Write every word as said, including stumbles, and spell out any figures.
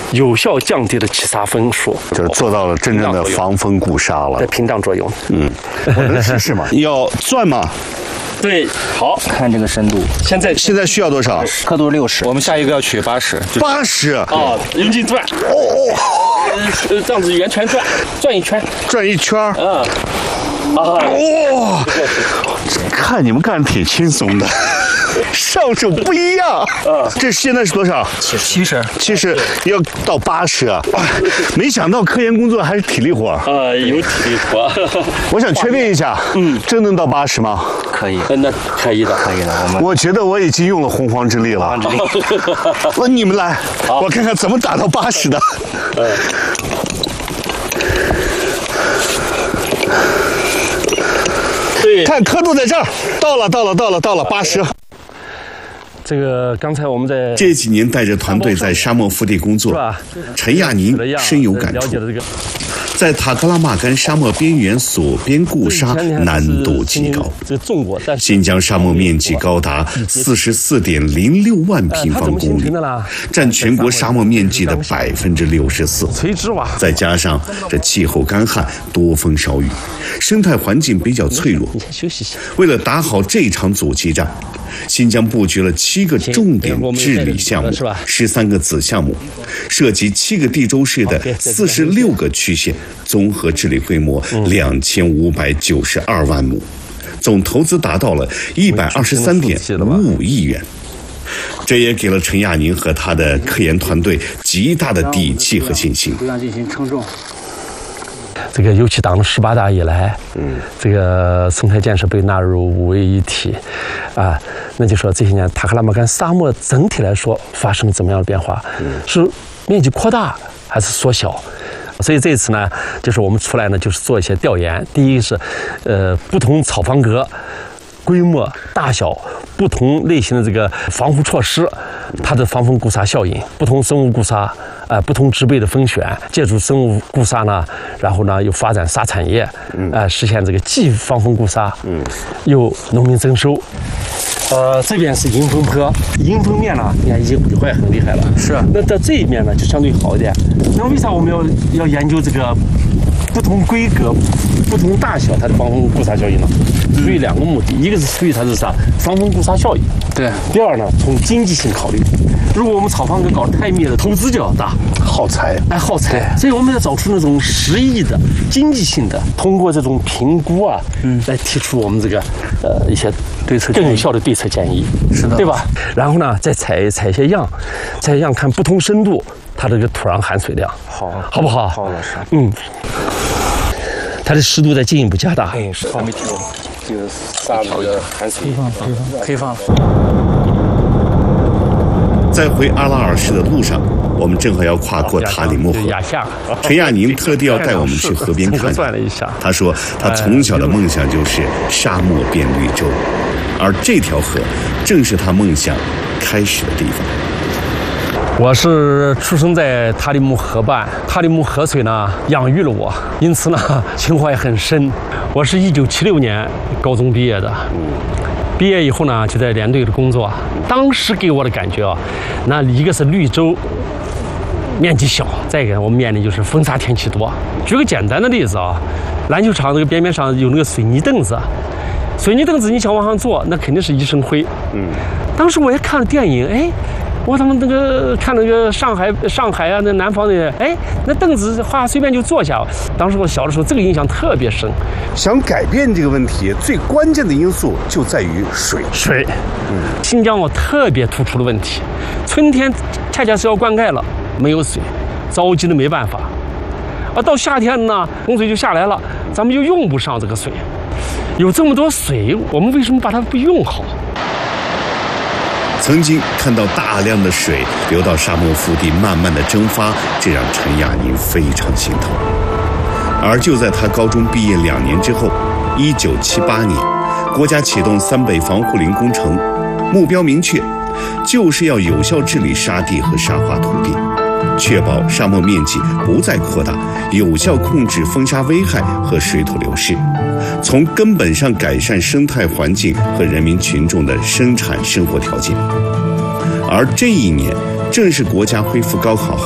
有效降低了起沙分数， 就是做到了真正的防风固沙了， 在屏障作用。 嗯，我能试试吗？要钻吗？ 对，好看这个深度。 现在现在需要多少？ 刻度六十。 我们下一个要取八十。 八十啊，用劲转。哦哦，这样子圆圈转，转一圈， 转一圈。 嗯。啊！ 哇，看你们干的挺轻松的，上手不一样。啊，这现在是多少？ 七十， 七十要到八十啊！没想到科研工作还是体力活。 啊，有体力活。 我想确定一下，嗯，真能到八十吗？ 可以， 那可以的， 可以的。我们我觉得我已经用了洪荒之力了。洪荒之力。那你们来，我看看怎么打到八十的。嗯。看刻度在这儿，到了，到了，到了，到了八十。 这个刚才我们在这几年带着团队在沙漠腹地工作，陈亚宁深有感触。在塔克拉玛干沙漠边缘锁边固沙难度极高，新疆沙漠面积高达四十四点零六万平方公里，占全国沙漠面积的百分之六十四。再加上这气候干旱，多风少雨，生态环境比较脆弱。为了打好这场阻击战，新疆布局了七个重点治理项目，十三个子项目，涉及七个地州市的四十六个区县，综合治理规模两千五百九十二万亩，总投资达到了一百二十三点五五亿元。这也给了陈亚宁和他的科研团队极大的底气和信心。 进行称重。 这个尤其党的十八大以来，嗯，这个生态建设被纳入五位一体，啊，那就说这些年塔克拉玛干沙漠整体来说发生怎么样的变化？嗯，是面积扩大还是缩小？所以这次呢，就是我们出来呢，就是做一些调研。第一个是，呃，不同草房格、规模、大小、不同类型的这个防护措施，它的防风固沙效应，不同生物固沙。呃，不同植被的风选，借助生物固沙呢，然后呢又发展沙产业，呃，实现这个既防风固沙，嗯，又农民增收。呃，这边是迎风坡，迎风面呢，你看已经毁坏很厉害了。是。那到这一面呢，就相对好一点。那为啥我们要要研究这个不同规格、不同大小它的防风固沙效应呢？出于两个目的，一个是出于它是啥防风固沙效应，对。第二呢，从经济性考虑。如果我们草房格搞得太密了，投资就要大， 耗材， 哎，耗材。所以我们要找出那种实益的、经济性的，通过这种评估啊，嗯，来提出我们这个呃一些对策更有效的对策建议，是的，对吧？然后呢，再采采一些样，采样看不同深度它这个土壤含水量，好，好不好？好，老师，嗯，它的湿度再进一步加大，哎，是方便提供这个沙子的含水，可以放，可以放。 在回阿拉尔市的路上，我们正好要跨过塔里木河。陈亚宁特地要带我们去河边看看。他说，他从小的梦想就是沙漠变绿洲，而这条河正是他梦想开始的地方。 我是出生在塔里木河畔，塔里木河水呢养育了我，因此呢情怀很深。我是一九七六年高中毕业的。毕业以后呢，就在连队的工作。当时给我的感觉啊，那一个是绿洲面积小，再一个我们面临就是风沙天气多。举个简单的例子啊，篮球场这个边边上有那个水泥凳子，水泥凳子你想往上坐，那肯定是一身灰。嗯，当时我也看了电影，哎。我他们那个看那个上海上海啊，那南方的，哎，那凳子哗随便就坐下。当时我小的时候，这个印象特别深。 想改变这个问题，最关键的因素就在于水。 水，嗯，新疆我特别突出的问题，春天恰恰是要灌溉了，没有水，着急的没办法。而到夏天呢，洪水就下来了，咱们就用不上这个水。有这么多水，我们为什么把它不用好？ 曾经看到大量的水流到沙漠腹地，慢慢的蒸发，这让陈亚宁非常心疼。而就在他高中毕业两年之后，一九七八年，国家启动三北防护林工程，目标明确，就是要有效治理沙地和沙化土地，确保沙漠面积不再扩大，有效控制风沙危害和水土流失，从根本上改善生态环境和人民群众的生产生活条件。而这一年正是国家恢复高考后